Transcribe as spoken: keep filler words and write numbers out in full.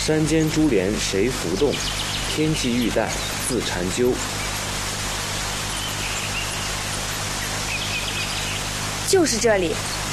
山间珠帘谁拂动？天际玉带自缠揪。 就是这里，